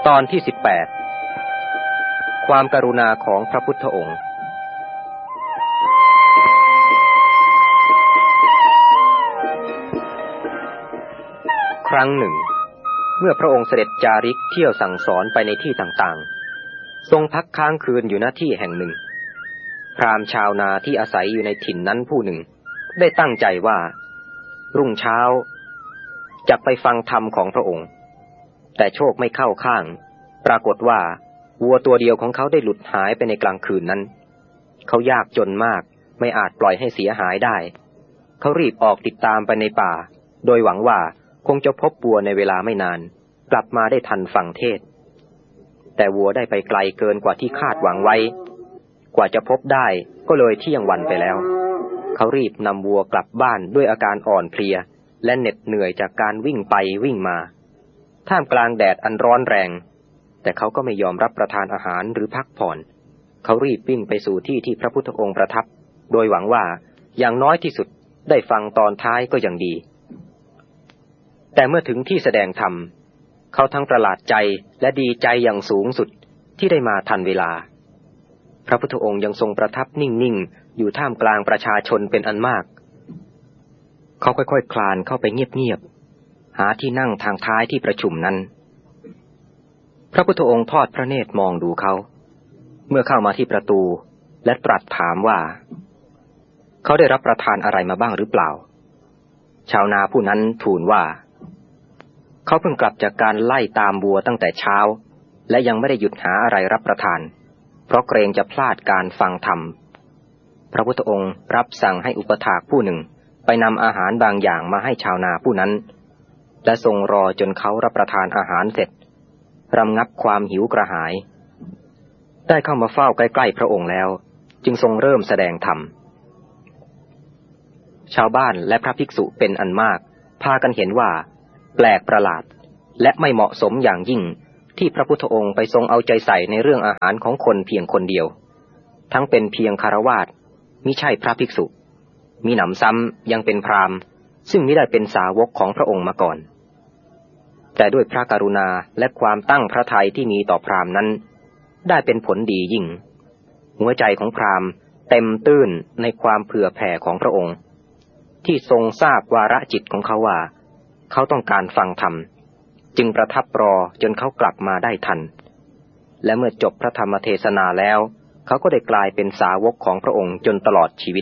ตอนที่18ความกรุณาของพระพุทธองค์ครั้งหนึ่งเมื่อพระองค์เสด็จจาริกเที่ยวสั่งสอนไปในที่ต่างๆทรงพักค้างคืนอยู่ณที่แห่งหนึ่งพราหมณ์ชาวนาที่อาศัยอยู่ในถิ่นนั้นผู้หนึ่งได้ตั้งใจว่ารุ่งเช้าจะไปฟังธรรมของพระองค์แต่โชคไม่เข้าข้างปรากฏว่าวัวตัวเดียวของเขาได้หลุดหายไปในกลางคืนนั้นเขายากจนมากไม่อาจปล่อยให้เสียหายได้เขารีบออกติดตามไปในป่าโดยหวังว่าคงจะพบวัวในเวลาไม่นานกลับมาได้ทันฟังเทศน์แต่วัวได้ไปไกลเกินกว่าที่คาดหวังไว้กว่าจะพบได้ก็เลยเที่ยงวันไปแล้วเขารีบนำวัวกลับบ้านด้วยอาการอ่อนเพลียและเหน็ดเหนื่อยจากการวิ่งไปวิ่งมาท่ามกลางแดดอันร้อนแรงแต่เขาก็ไม่ยอมรับประทานอาหารหรือพักผ่อนเขารีบวิ่งไปสู่ที่ที่พระพุทธองค์ประทับโดยหวังว่าอย่างน้อยที่สุดได้ฟังตอนท้ายก็ยังดีแต่เมื่อถึงที่แสดงธรรมเขาทั้งประหลาดใจและดีใจอย่างสูงสุดที่ได้มาทันเวลาพระพุทธองค์ยังทรงประทับนิ่งๆอยู่ท่ามกลางประชาชนเป็นอันมากเขาค่อยๆคลานเข้าไปเงียบๆหาที่นั่งทางท้ายที่ประชุมนั้นพระพุทธองค์ทอดพระเนตรมองดูเขาเมื่อเข้ามาที่ประตูและตรัสถามว่าเขาได้รับประทานอะไรมาบ้างหรือเปล่าชาวนาผู้นั้นทูลว่าเขาเพิ่งกลับจากการไล่ตามวัวตั้งแต่เช้าและยังไม่ได้หยุดหาอะไรรับประทานเพราะเกรงจะพลาดการฟังธรรมพระพุทธองค์รับสั่งให้อุปถากผู้หนึ่งไปนำอาหารบางอย่างมาให้ชาวนาผู้นั้นและทรงรอจนเขารับประทานอาหารเสร็จรำงับความหิวกระหายได้เข้ามาเฝ้าใกล้ๆพระองค์แล้วจึงทรงเริ่มแสดงธรรมชาวบ้านและพระภิกษุเป็นอันมากพากันเห็นว่าแปลกประหลาดและไม่เหมาะสมอย่างยิ่งที่พระพุทธองค์ไปทรงเอาใจใส่ในเรื่องอาหารของคนเพียงคนเดียวทั้งเป็นเพียงคฤหัสถ์มิใช่พระภิกษุมีหนำซ้ำยังเป็นพราหมณ์ซึ่งมิได้เป็นสาวกของพระองค์มาก่อนแต่ด้วยพระกรุณาและความตั้งพระทัยที่มีต่อพราหมณ์นั้นได้เป็นผลดียิ่งหัวใจของพราหมณ์เต็มตื้นในความเผื่อแผ่ของพระองค์ที่ทรงทราบวาระจิตของเขาว่าเขาต้องการฟังธรรมจึงประทับรอจนเขากลับมาได้ทันและเมื่อจบพระธรรมเทศนาแล้วเขาก็ได้กลายเป็นสาวกของพระองค์จนตลอดชีวิต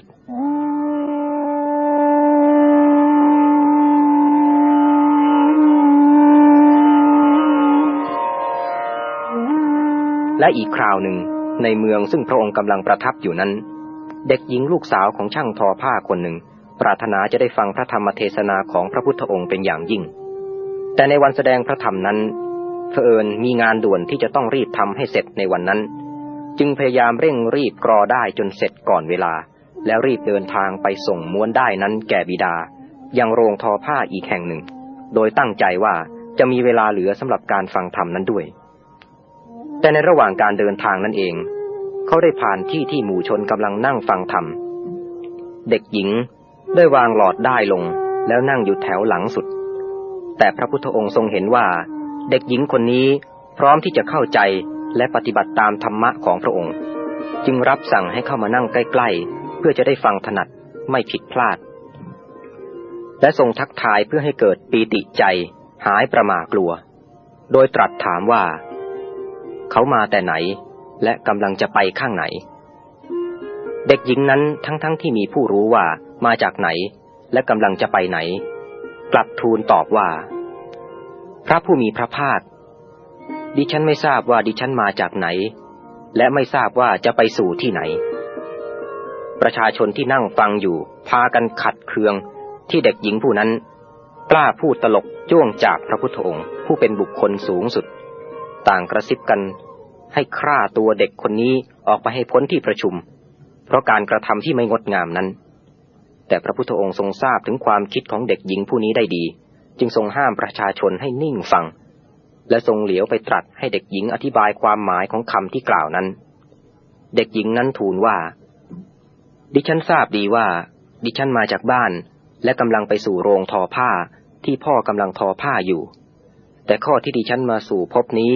และอีกคราวหนึ่งในเมืองซึ่งพระองค์กำลังประทับอยู่นั้นเด็กหญิงลูกสาวของช่างทอผ้าคนหนึ่งปรารถนาจะได้ฟังพระธรรมเทศนาของพระพุทธองค์เป็นอย่างยิ่งแต่ในวันแสดงพระธรรมนั้นเผอิญมีงานด่วนที่จะต้องรีบทำให้เสร็จในวันนั้นจึงพยายามเร่งรีบกรอได้จนเสร็จก่อนเวลาแล้วรีบเดินทางไปส่งม้วนได้นั้นแก่บิดายังโรงทอผ้าอีกแห่งหนึ่งโดยตั้งใจว่าจะมีเวลาเหลือสำหรับการฟังธรรมนั้นด้วยแต่ในระหว่างการเดินทางนั่นเองเขาได้ผ่านที่ที่หมู่ชนกำลังนั่งฟังธรรมเด็กหญิงได้วางหลอดได้ลงแล้วนั่งอยู่แถวหลังสุดแต่พระพุทธองค์ทรงเห็นว่าเด็กหญิงคนนี้พร้อมที่จะเข้าใจและปฏิบัติตามธรรมะของพระองค์จึงรับสั่งให้เข้ามานั่งใกล้ๆเพื่อจะได้ฟังถนัดไม่ผิดพลาดและทรงทักทายเพื่อให้เกิดปีติใจหายประหม่ากลัวโดยตรัสถามว่าเขามาแต่ไหนและกำลังจะไปข้างไหนเด็กหญิงนั้นทั้งที่มีผู้รู้ว่ามาจากไหนและกำลังจะไปไหนกลับทูลตอบว่าพระผู้มีพระภาคดิฉันไม่ทราบว่าดิฉันมาจากไหนและไม่ทราบว่าจะไปสู่ที่ไหนประชาชนที่นั่งฟังอยู่พากันขัดเคืองที่เด็กหญิงผู้นั้นกล้าพูดตลกจ้วงจากพระพุทธองค์ผู้เป็นบุคคลสูงสุดต่างกระซิบกันให้ฆ่าตัวเด็กคนนี้ออกไปให้พ้นที่ประชุมเพราะการกระทำที่ไม่งดงามนั้นแต่พระพุทธองค์ทรงทราบถึงความคิดของเด็กหญิงผู้นี้ได้ดีจึงทรงห้ามประชาชนให้นิ่งฟังและทรงเหลียวไปตรัสให้เด็กหญิงอธิบายความหมายของคำที่กล่าวนั้นเด็กหญิงนั้นทูลว่าดิฉันทราบดีว่าดิฉันมาจากบ้านและกำลังไปสู่โรงทอผ้าที่พ่อกำลังทอผ้าอยู่แต่ข้อที่ดิฉันมาสู่ภพนี้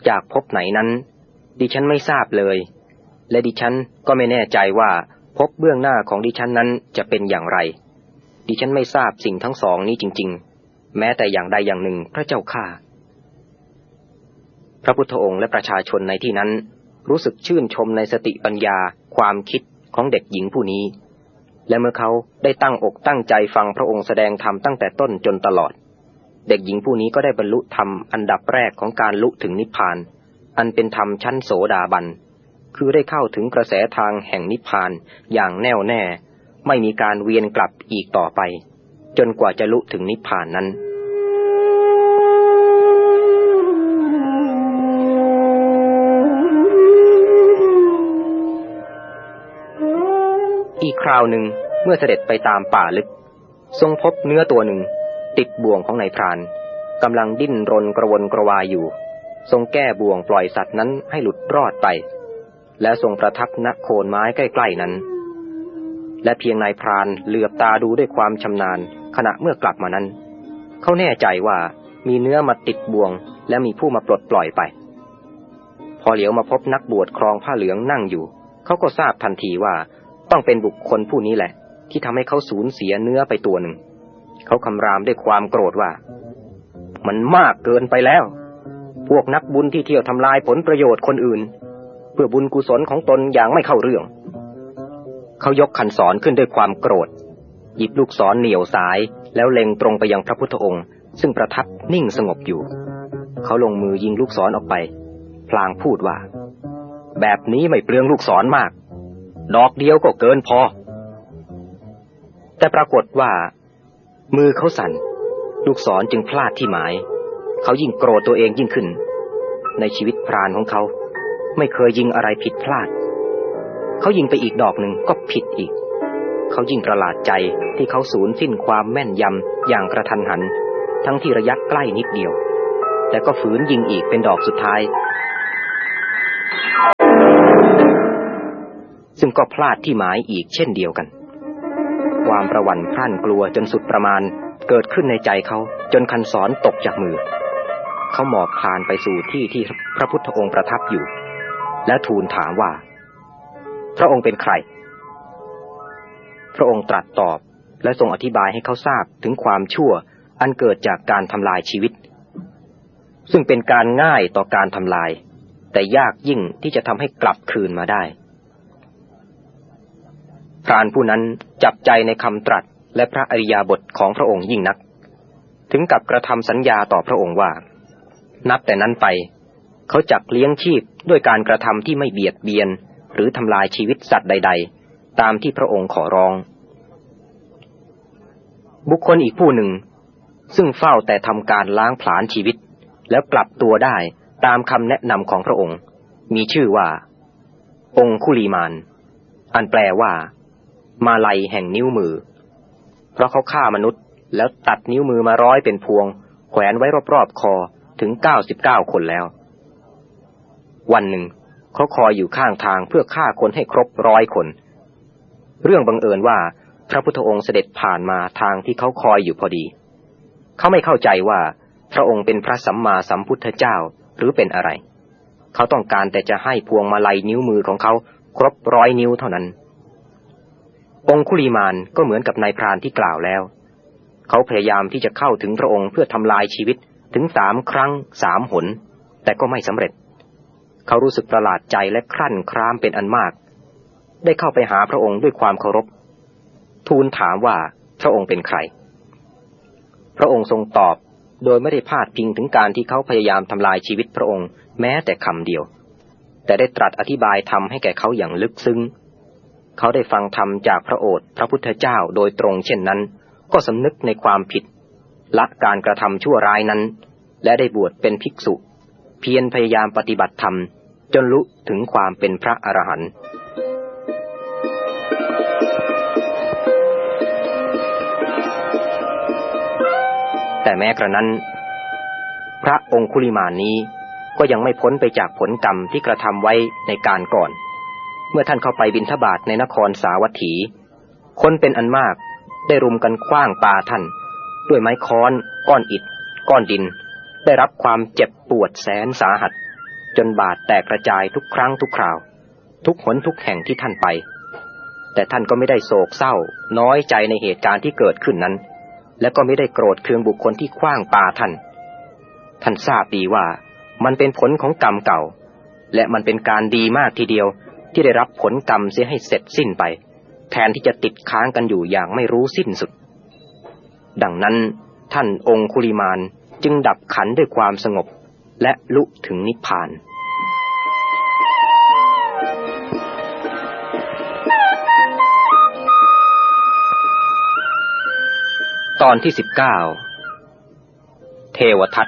จากภพไหนนั้นดิฉันไม่ทราบเลยและดิฉันก็ไม่แน่ใจว่าภพเบื้องหน้าของดิฉันนั้นจะเป็นอย่างไรดิฉันไม่ทราบสิ่งทั้งสองนี้จริงๆแม้แต่อย่างใดอย่างหนึ่งพระเจ้าข้าพระพุทธองค์และประชาชนในที่นั้นรู้สึกชื่นชมในสติปัญญาความคิดของเด็กหญิงผู้นี้และเมื่อเขาได้ตั้งอกตั้งใจฟังพระองค์แสดงธรรมตั้งแต่ต้นจนตลอดเด็กหญิงผู้นี้ก็ได้บรรลุธรรมอันดับแรกของการลุถึงนิพพานอันเป็นธรรมชั้นโสดาบันคือได้เข้าถึงกระแสทางแห่งนิพพานอย่างแน่วแน่ไม่มีการเวียนกลับอีกต่อไปจนกว่าจะลุถึงนิพพานนั้นอีกคราวหนึ่งเมื่อเสด็จไปตามป่าลึกทรงพบเนื้อตัวหนึ่งติดบ่วงของนายพรานกำลังดิ้นรนกระวนกระวายอยู่ทรงแก้บ่วงปล่อยสัตว์นั้นให้หลุดรอดไปและทรงประทับณโคนไม้ใกล้ๆนั้นและเพียงนายพรานเหลือบตาดูด้วยความชำนาญขณะเมื่อกลับมานั้นเขาแน่ใจว่ามีเนื้อมาติดบ่วงและมีผู้มาปลดปล่อยไปพอเหลียวมาพบนักบวชครองผ้าเหลืองนั่งอยู่เขาก็ทราบทันทีว่าต้องเป็นบุคคลผู้นี้แหละที่ทำให้เขาสูญเสียเนื้อไปตัวหนึ่งเขาคำรามด้วยความโกรธว่ามันมากเกินไปแล้วพวกนักบุญที่เที่ยวทำลายผลประโยชน์คนอื่นเพื่อบุญกุศลของตนอย่างไม่เข้าเรื่องเขายกคันศรขึ้นด้วยความโกรธหยิบลูกศรเหนี่ยวสายแล้วเล็งตรงไปยังพระพุทธองค์ซึ่งประทับนิ่งสงบอยู่เขาลงมือยิงลูกศรออกไปพลางพูดว่าแบบนี้ไม่เปลืองลูกศรมากดอกเดียวก็เกินพอแต่ปรากฏว่ามือเขาสั่นลูกศรจึงพลาดที่หมายเขายิ่งโกรธตัวเองยิ่งขึ้นในชีวิตพรานของเขาไม่เคยยิงอะไรผิดพลาดเขายิงไปอีกดอกหนึ่งก็ผิดอีกเขายิ่งประหลาดใจที่เขาสูญสิ้นความแม่นยำอย่างกระทันหันทั้งที่ระยะใกล้นิดเดียวแต่ก็ฝืนยิงอีกเป็นดอกสุดท้ายซึ่งก็พลาดที่หมายอีกเช่นเดียวกันความประหวั่นพรั่นกลัวจนสุดประมาณเกิดขึ้นในใจเขาจนคันศรตกจากมือเขาหมอบคลานไปสู่ที่ที่พระพุทธองค์ประทับอยู่และทูลถามว่าพระองค์เป็นใครพระองค์ตรัสตอบและทรงอธิบายให้เขาทราบถึงความชั่วอันเกิดจากการทำลายชีวิตซึ่งเป็นการง่ายต่อการทำลายแต่ยากยิ่งที่จะทำให้กลับคืนมาได้พรานผู้นั้นจับใจในคำตรัสและพระอริยบทของพระองค์ยิ่งนักถึงกับกระทำสัญญาต่อพระองค์ว่านับแต่นั้นไปเขาจักเลี้ยงชีพด้วยการกระทำที่ไม่เบียดเบียนหรือทำลายชีวิตสัตว์ใดๆตามที่พระองค์ขอร้องบุคคลอีกผู้หนึ่งซึ่งเฝ้าแต่ทำการล้างผลาญชีวิตแล้วกลับตัวได้ตามคำแนะนำของพระองค์มีชื่อว่าองคุลีมานอันแปลว่ามาลัยแห่งนิ้วมือเพราะเขาฆ่ามนุษย์แล้วตัดนิ้วมือมาร้อยเป็นพวงแขวนไว้รอบๆคอถึง99คนแล้ววันหนึ่งเขาคอยอยู่ข้างทางเพื่อฆ่าคนให้ครบ100คนเรื่องบังเอิญว่าพระพุทธองค์เสด็จผ่านมาทางที่เขาคอยอยู่พอดีเขาไม่เข้าใจว่าพระองค์เป็นพระสัมมาสัมพุทธเจ้าหรือเป็นอะไรเขาต้องการแต่จะให้พวงมาลัยนิ้วมือของเขาครบ100นิ้วเท่านั้นองคุลีมานก็เหมือนกับนายพรานที่กล่าวแล้วเขาพยายามที่จะเข้าถึงพระองค์เพื่อทำลายชีวิตถึง3 ครั้ง 3 หนแต่ก็ไม่สำเร็จเขารู้สึกประหลาดใจและครั่นคร้ามเป็นอันมากได้เข้าไปหาพระองค์ด้วยความเคารพทูลถามว่าพระองค์เป็นใครพระองค์ทรงตอบโดยไม่ได้พาดพิงถึงการที่เขาพยายามทำลายชีวิตพระองค์แม้แต่คำเดียวแต่ได้ตรัสอธิบายธรรมให้แก่เขาอย่างลึกซึ้งเขาได้ฟังธรรมจากพระโอษฐ์พระพุทธเจ้าโดยตรงเช่นนั้นก็สำนึกในความผิดละการกระทำชั่วร้ายนั้นและได้บวชเป็นภิกษุเพียรพยายามปฏิบัติธรรมจนรู้ถึงความเป็นพระอรหันต์แต่แม้กระนั้นพระองคุลิมานนี้ก็ยังไม่พ้นไปจากผลกรรมที่กระทำไว้ในการก่อนเมื่อท่านเข้าไปบิณฑบาตในนครสาวัตถีคนเป็นอันมากได้รุมกันขว้างปาท่านด้วยไม้ค้อนก้อนอิฐก้อนดินได้รับความเจ็บปวดแสนสาหัสจนบาดแตกกระจายทุกครั้งทุกคราวทุกหนทุกแห่งที่ท่านไปแต่ท่านก็ไม่ได้โศกเศร้าน้อยใจในเหตุการณ์ที่เกิดขึ้นนั้นและก็ไม่ได้โกรธเคืองบุคคลที่ขว้างปาท่านทราบดีว่ามันเป็นผลของกรรมเก่าและมันเป็นการดีมากทีเดียวที่ได้รับผลกรรมเสียให้เสร็จสิ้นไปแทนที่จะติดค้างกันอยู่อย่างไม่รู้สิ้นสุดดังนั้นท่านองคุลิมานจึงดับขันด้วยความสงบและลุถึงนิพพานตอนที่ 19 เทวทัต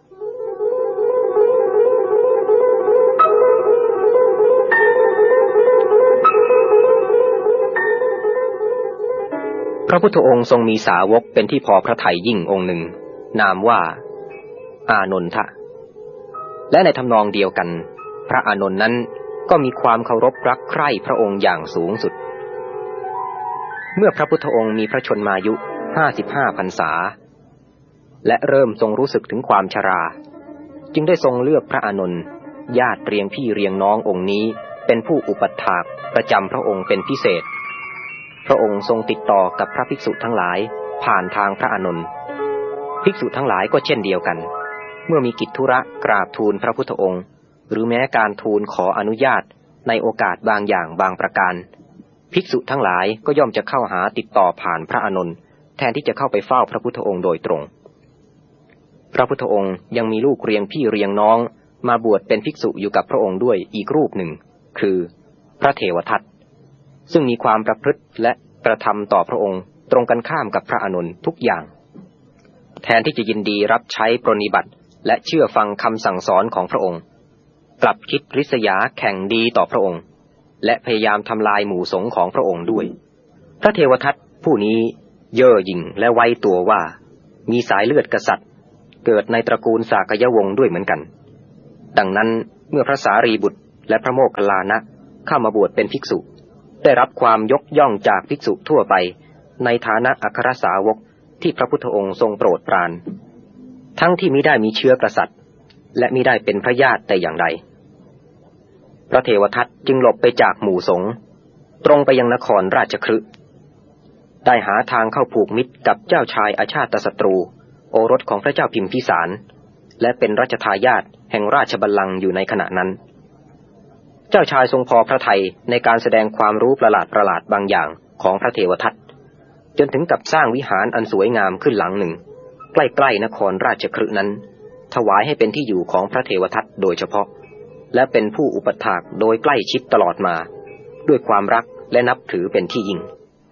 พระพุทธองค์ทรงมีสาวกเป็นที่พอพระทัยยิ่งองค์หนึ่งนามว่าอานนทะและในทำนองเดียวกันพระอานนท์นั้นก็มีความเคารพรักใคร่พระองค์อย่างสูงสุดเมื่อพระพุทธองค์มีพระชนมายุ55 พรรษาและเริ่มทรงรู้สึกถึงความชราจึงได้ทรงเลือกพระอานนท์ญาติเรียงพี่เรียงน้ององค์นี้เป็นผู้อุปถากประจำพระองค์เป็นพิเศษพระองค์ทรงติดต่อกับพระภิกษุทั้งหลายผ่านทางพระอานนท์ภิกษุทั้งหลายก็เช่นเดียวกันเมื่อมีกิจธุระกราบทูลพระพุทธองค์หรือแม้การทูลขออนุญาตในโอกาสบางอย่างบางประการภิกษุทั้งหลายก็ย่อมจะเข้าหาติดต่อผ่านพระอานนท์แทนที่จะเข้าไปเฝ้าพระพุทธองค์โดยตรงพระพุทธองค์ยังมีลูกเรียงพี่เรียงน้องมาบวชเป็นภิกษุอยู่กับพระองค์ด้วยอีกรูปหนึ่งคือพระเทวทัตซึ่งมีความประพฤติและกระทำต่อพระองค์ตรงกันข้ามกับพระอานนท์ทุกอย่างแทนที่จะยินดีรับใช้ปรนนิบัติและเชื่อฟังคำสั่งสอนของพระองค์กลับคิดริษยาแข่งดีต่อพระองค์และพยายามทำลายหมู่สงฆ์ของพระองค์ด้วยพระเทวทัตผู้นี้เย่อหยิ่งและไว้ตัวว่ามีสายเลือดกษัตริย์เกิดในตระกูลสากยวงศ์ด้วยเหมือนกันดังนั้นเมื่อพระสารีบุตรและพระโมคคัลลานะเข้ามาบวชเป็นภิกษุได้รับความยกย่องจากภิกษุทั่วไปในฐานะอัครสาวกที่พระพุทธองค์ทรงโปรดปรานทั้งที่มิได้มีเชื้อกษัตริย์และมิได้เป็นพระญาติแต่อย่างใดพระเทวทัตจึงหลบไปจากหมู่สงฆ์ตรงไปยังนครราชคฤห์ได้หาทางเข้าผูกมิตรกับเจ้าชายอาชาตศัตรูโอรสของพระเจ้าพิมพิสารและเป็นรัชทายาทแห่งราชบัลลังก์อยู่ในขณะนั้นเจ้าชายทรงพอพระทัยในการแสดงความรู้ประหลาดบางอย่างของพระเทวทัตจนถึงกับสร้างวิหารอันสวยงามขึ้นหลังหนึ่งใกล้ๆนครราชคฤห์นั้นถวายให้เป็นที่อยู่ของพระเทวทัตโดยเฉพาะและเป็นผู้อุปถากโดยใกล้ชิดตลอดมาด้วยความรักและนับถือเป็นที่ยิ่ง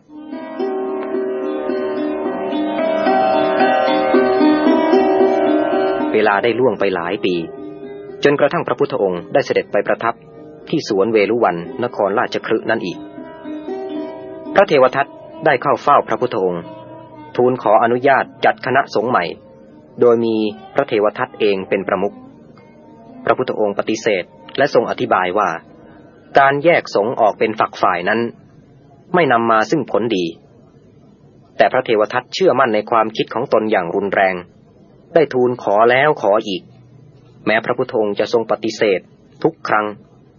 เวลาได้ล่วงไปหลายปีจนกระทั่งพระพุทธองค์ได้เสด็จไปประทับที่สวนเวฬุวันนครราชคฤห์นั่นอีกพระเทวทัตได้เข้าเฝ้าพระพุทธองค์ทูลขออนุญาตจัดคณะสงฆ์ใหม่โดยมีพระเทวทัตเองเป็นประมุขพระพุทธองค์ปฏิเสธและทรงอธิบายว่าการแยกสงฆ์ออกเป็นฝักฝ่ายนั้นไม่นำมาซึ่งผลดีแต่พระเทวทัตเชื่อมั่นในความคิดของตนอย่างรุนแรงได้ทูลขอแล้วขออีกแม้พระพุทธองค์จะทรงปฏิเสธทุกครั้ง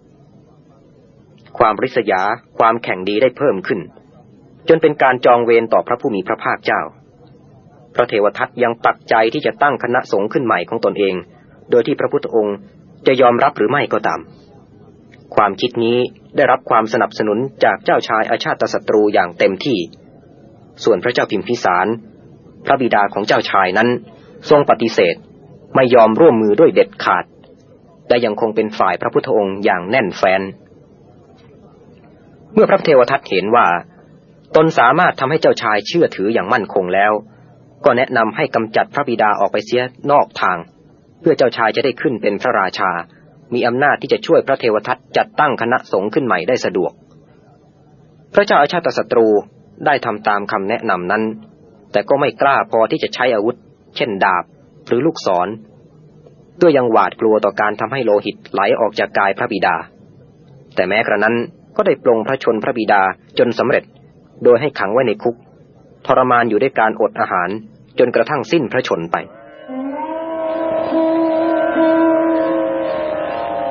ความริษยาความแข่งดีได้เพิ่มขึ้นจนเป็นการจองเวรต่อพระผู้มีพระภาคเจ้าพระเทวทัตยังปักใจที่จะตั้งคณะสงฆ์ขึ้นใหม่ของตนเองโดยที่พระพุทธองค์จะยอมรับหรือไม่ก็ตามความคิดนี้ได้รับความสนับสนุนจากเจ้าชายอาชาตศัตรูอย่างเต็มที่ส่วนพระเจ้าพิมพิสารพระบิดาของเจ้าชายนั้นทรงปฏิเสธไม่ยอมร่วมมือด้วยเด็ดขาดและยังคงเป็นฝ่ายพระพุทธองค์อย่างแน่นแฟ้นเมื่อพระเทวทัตเห็นว่าตนสามารถทำให้เจ้าชายเชื่อถืออย่างมั่นคงแล้วก็แนะนำให้กำจัดพระบิดาออกไปเสียนอกทางเพื่อเจ้าชายจะได้ขึ้นเป็นพระราชามีอำนาจที่จะช่วยพระเทวทัตจัดตั้งคณะสงฆ์ขึ้นใหม่ได้สะดวกพระเจ้าอาชาตศัตรูได้ทำตามคำแนะนำนั้นแต่ก็ไม่กล้าพอที่จะใช้อาวุธเช่นดาบหรือลูกศรด้วยยังหวาดกลัวต่อการทำให้โลหิตไหลออกจากกายพระบิดาแต่แม้กระนั้นก็ได้ปลงพระชนพระบิดาจนสำเร็จโดยให้ขังไว้ในคุกทรมานอยู่ด้วยการอดอาหารจนกระทั่งสิ้นพระชนไป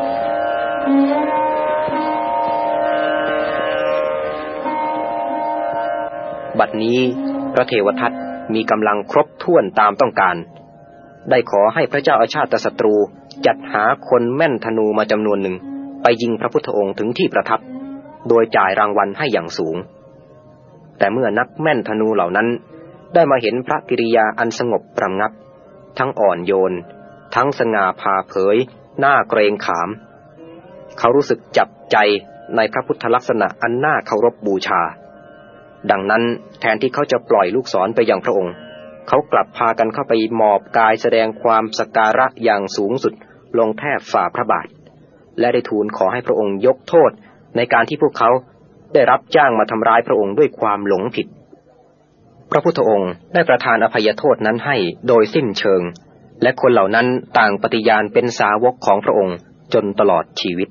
บัดนี้พระเทวทัตมีกำลังครบถ้วนตามต้องการได้ขอให้พระเจ้าอาชาติศัตรูจัดหาคนแม่นธนูมาจำนวนหนึ่งไปยิงพระพุทธองค์ถึงที่ประทับโดยจ่ายรางวัลให้อย่างสูงแต่เมื่อนักแม่นธนูเหล่านั้นได้มาเห็นพระกิริยาอันสงบประงับทั้งอ่อนโยนทั้งสง่าผ่าเผยหน้าเกรงขามเขารู้สึกจับใจในพระพุทธลักษณะอันน่าเคารพบูชาดังนั้นแทนที่เขาจะปล่อยลูกศรไปยังพระองค์เขากลับพากันเข้าไปหมอบกายแสดงความสักการะอย่างสูงสุดลงแทบฝ่าพระบาทและได้ทูลขอให้พระองค์ยกโทษในการที่พวกเขาได้รับจ้างมาทำร้ายพระองค์ด้วยความหลงผิดพระพุทธองค์ได้ประทานอภัยโทษนั้นให้โดยสิ้นเชิงและคนเหล่านั้นต่างปฏิญาณเป็นสาวกของพระองค์จนตลอดชีวิต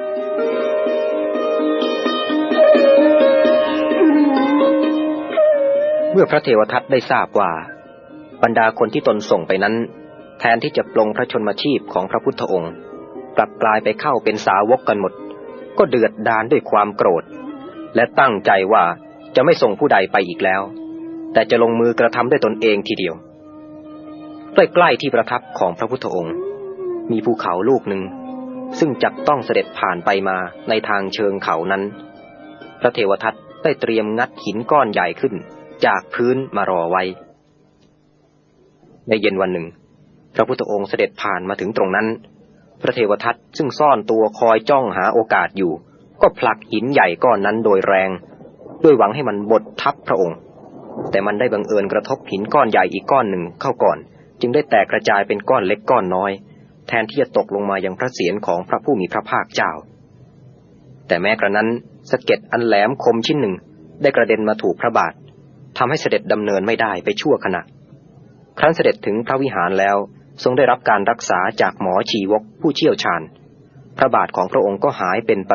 เมื่อพระเทวทัตได้ทราบว่าบรรดาคนที่ตนส่งไปนั้นแทนที่จะปลงพระชนมชีพของพระพุทธองค์กลับกลายไปเข้าเป็นสาวกกันหมดก็เดือดดาลด้วยความโกรธและตั้งใจว่าจะไม่ส่งผู้ใดไปอีกแล้วแต่จะลงมือกระทำด้วยตนเองทีเดียวใกล้ๆที่ประทับของพระพุทธองค์มีภูเขาลูกหนึ่งซึ่งจักต้องเสด็จผ่านไปมาในทางเชิงเขานั้นพระเทวทัตได้เตรียมงัดหินก้อนใหญ่ขึ้นจากพื้นมารอไว้ในเย็นวันหนึ่งพระพุทธองค์เสด็จผ่านมาถึงตรงนั้นพระเทวทัตซึ่งซ่อนตัวคอยจ้องหาโอกาสอยู่ก็ผลักหินใหญ่ก้อนนั้นโดยแรงด้วยหวังให้มันบดทับพระองค์แต่มันได้บังเอิญกระทบหินก้อนใหญ่อีกก้อนหนึ่งเข้าก่อนจึงได้แตกกระจายเป็นก้อนเล็กก้อนน้อยแทนที่จะตกลงมายังพระเศียรของพระผู้มีพระภาคเจ้าแต่แม้กระนั้นสะเก็ดอันแหลมคมชิ้นหนึ่งได้กระเด็นมาถูกพระบาททำให้เสด็จดำเนินไม่ได้ไปชั่วขณะครั้นเสด็จถึงพระวิหารแล้วทรงได้รับการรักษาจากหมอชีวกผู้เชี่ยวชาญพระบาทของพระองค์ก็หายเป็นป